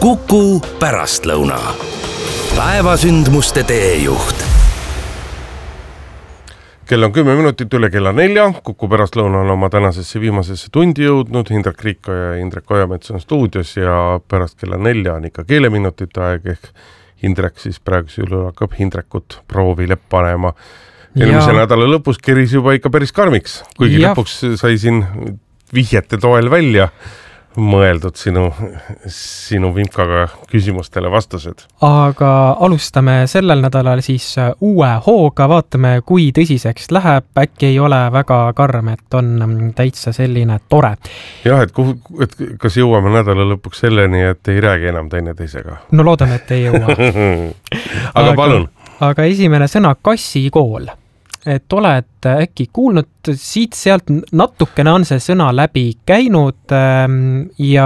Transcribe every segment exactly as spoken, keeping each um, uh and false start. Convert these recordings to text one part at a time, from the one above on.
Kuku pärastlõuna. Päevasündmuste teejuht. Kell on kümme minutit üle kella nelja. Kuku pärastlõuna on oma tänasesse viimasesse tundi jõudnud. Hindrek Riiko ja Indrek Ojamets on stuudios ja pärast kella nelja on ikka keeleminutite aeg ehk Hindrek siis praegu üle hakkab Hindrekut proovile panema. Eelmise nädala lõpus keris juba ikka päris karmiks, kuigi ja. Lõpuks sai siin vihjete toel välja mõeldud sinu, sinu vimkaga küsimustele vastused. Aga alustame sellel nädalal siis uue hooga, vaatame kui tõsiseks läheb, äkki ei ole väga karm, et on täitsa selline tore. Jah, et, kuhu, et kas jõuame nädala lõpuks selleni, et ei räägi enam teine teisega? No loodame, et ei jõua. aga, aga palun. Aga esimene sõna kassikool. Et oled äkki kuulnud, siit-sealt natukene on see sõna läbi käinud ja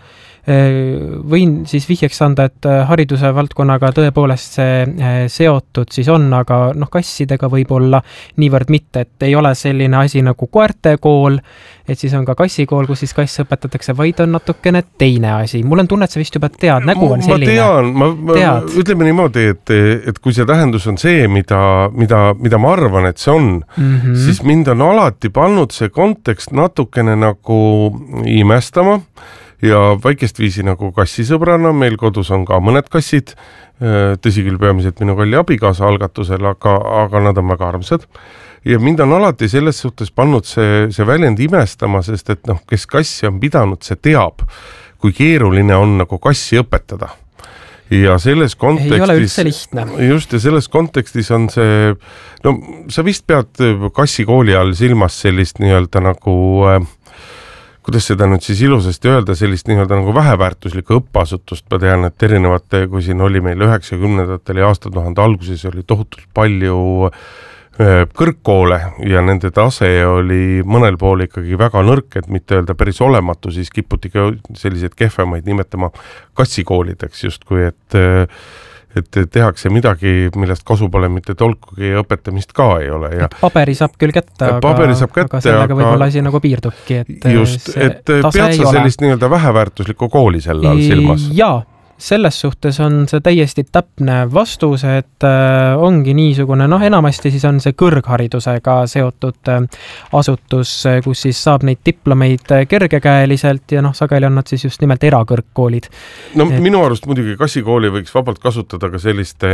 võin siis vihjeks anda, et hariduse valdkonnaga tõepoolest see seotud siis on, aga noh, kassidega võib olla niivõrd mitte, et ei ole selline asi nagu koertekool, et siis on ka kassikool, kus siis kass õpetatakse, vaid on natukene teine asi. Mul on tunne, et sa vist juba tead, nägu on selline. Ma tean, ma, ma, ütleme niimoodi, et, et kui see tähendus on see, mida, mida, mida ma arvan, et see on, mm-hmm. siis mind on alati pannud see kontekst natukene nagu imestama, ja väikest viisi nagu kassisõbrana, meil kodus on ka mõned kassid, tõsi küll peamiselt minu kalli abikaasa algatusel, aga, aga nad on väga armsad. Ja mind on alati selles suhtes pannud see, see väljend imestama, sest et noh, kes kassi on pidanud, see teab, kui keeruline on nagu kassi õpetada. Ja selles kontekstis... Ei ole üldse lihtne. Just, ja selles kontekstis on see... No, sa vist pead kassikooli all silmas sellist nii-öelda nagu... kuidas seda nüüd siis ilusasti öelda, sellist nii-öelda nagu väheväärtuslikku õppeasutust. Ma tean, et erinevate, kui siin oli meil üheksakümnendatel ja aastatuhande alguses oli tohutult palju kõrgkoole ja nende tase oli mõnel pool ikkagi väga nõrk, et mitte öelda päris olematu, siis kiputi selliseid kehvemaid nimetama kassikoolideks justkui, et et tehakse midagi, millest kasu pole mitte tolkugi ja õpetamist ka ei ole. Ja paberi saab küll kätte, aga, saab kätte, aga sellega aga... võib-olla asi nagu piirdubki. Et just, et pead sa sellist nii-öelda väheväärtuslikku kooli selle all silmas? Jaa, selles suhtes on see täiesti täpne vastus, et äh, ongi niisugune, noh enamasti siis on see kõrgharidusega seotud äh, asutus, kus siis saab neid diplomeid kergekäeliselt ja noh, sageli on nad siis just nimelt erakõrgkoolid. No et... minu arust muidugi kassikooli võiks vabalt kasutada ka selliste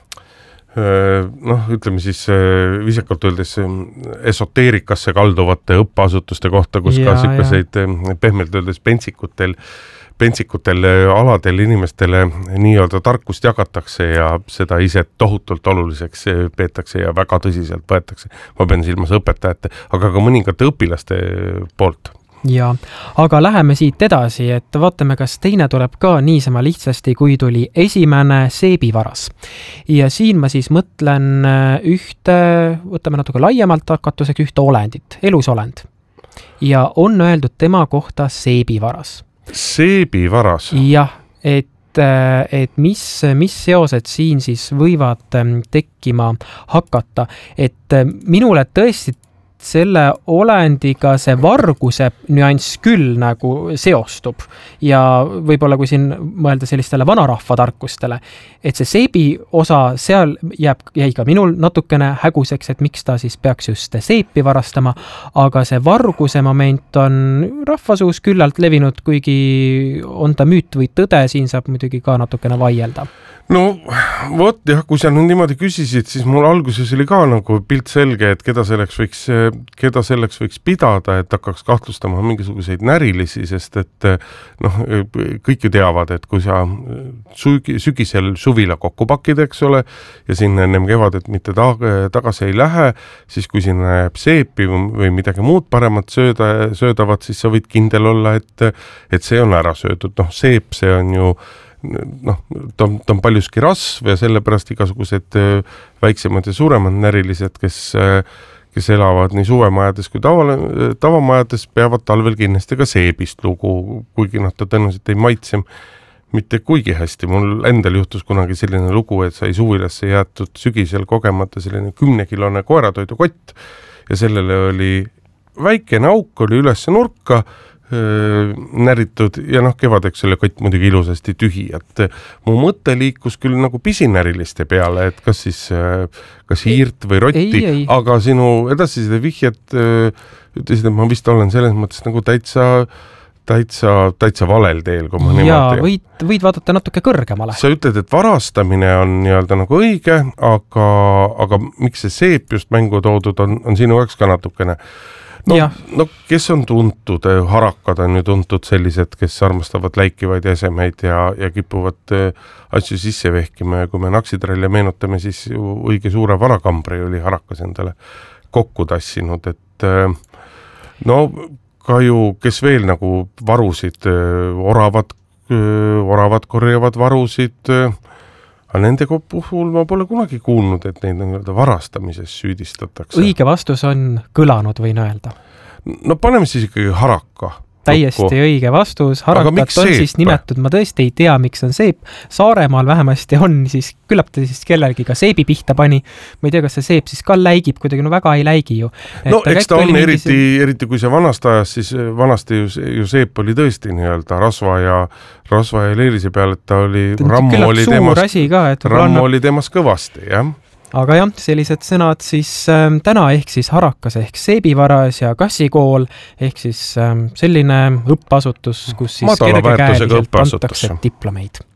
noh, ütleme siis viisakalt öeldes esoteerikasse kalduvate õppeasutuste kohta, kus ja, ka sikaseid pehmelt öeldes pentsikutel pentsikutel aladel inimestele nii-öelda tarkust jagatakse ja seda ise tohutult oluliseks peetakse ja väga tõsiselt võetakse. Ma pean silmas õpetajate, aga ka mõningate õpilaste poolt. Ja, aga läheme siit edasi, et vaatame, kas teine tuleb ka niisama lihtsasti, kui tuli esimene seebivaras. Ja siin ma siis mõtlen ühte, võtame natuke laiemalt hakatuseks ühte olendit, elusolend. Ja on öeldud tema kohta seebivaras. Seebivaras? Jah, et, et mis, mis seosed siin siis võivad tekkima hakata, et minule tõesti selle olendiga see varguse nüanss küll nagu seostub ja võib-olla kui siin mõelda sellistele vanarahva tarkustele, et see seebi osa seal jääb, jäi ka minul natukene häguseks, et miks ta siis peaks just seepi varastama, aga see varguse moment on rahvasuus küllalt levinud, kuigi on ta müüt või tõde, siin saab muidugi ka natukene vaielda. No vot jah, kui sa nüüd niimoodi küsisid, siis mul alguses oli ka nagu pilt selge, et keda selleks võiks, keda selleks võiks pidada, et hakkaks kahtlustama mingisuguseid närilisi, sest et noh, kõik ju teavad, et kui sa sügisel suvila kokku pakid, eks ole, ja siin ennem kevadet mitte tagasi ei lähe, siis kui siin näeb seepi või midagi muud paremat sööda, söödavat, siis sa võid kindel olla, et, et see on ära söödud. Noh, seep, see on ju noh, ta on, ta on paljuski rasv ja sellepärast igasugused väiksemad ja suuremad närilised, kes, kes elavad nii suvemajades kui tava, tavamajades, peavad talvel kindlasti ka seebist lugu, kuigi noh, ta tõenäoliselt ei maitse mitte kuigi hästi. Mul endal juhtus kunagi selline lugu, et sai suvilasse jäetud sügisel kogemata selline kümnekilone koeratoidu kott ja sellele oli väikene auk, oli üles nurka, näritud ja noh, kevadeks oli kott muidugi ilusasti tühi, et mu mõte liikus küll nagu pisinäriliste peale, et kas siis kas hiirt või rotti, ei, ei. aga sinu edasised vihjed ütlesid, et ma vist olen selles mõttes nagu täitsa täitsa, täitsa valel teel, kui ma ja niimoodi. võid, võid vaadata natuke kõrgemale. Sa ütled, et varastamine on nii-öelda nagu õige, aga, aga miks see seep just mängu toodud on, on sinu jaoks ka natukene. No, no kes on tuntud, harakad on ju tuntud sellised, kes armastavad läikivaid jäsemeid ja, ja kipuvad asju sisse vehkima ja kui me naksitralle meenutame, siis ju õige suure varakambri oli harakas endale kokku tassinud, et no ka ju, kes veel nagu varusid, oravad, oravad korjavad varusid, aga nende puhul ma pole kunagi kuulnud, et neid nii-öelda varastamises süüdistatakse. Õige vastus on kõlanud, võin öelda. No paneme siis ikkagi haraka. Täiesti Lukku. Õige vastus. Harakat on seep? Siis nimetud, ma tõesti ei tea, miks on seep. Saaremaal vähemasti on, siis küllap ta siis kellelgi ka seebi pihta pani. Ma ei tea, kas see seep siis ka läigib, kuidagi no väga ei läigi ju. Et no eks ta on eriti, mingi... eriti kui see vanast ajas, siis vanasti ju, ju seep oli tõesti nii-öelda rasva ja rasva ja leelise peal, et ta oli, rammu oli, temas, ka, rammu on... oli temas kõvasti, jah. Aga jah, sellised sõnad siis ähm, täna ehk siis harakas ehk seebivaras ja kassikool ehk siis ähm, selline õppeasutus, kus siis kergekäeliselt antakse diplomeid.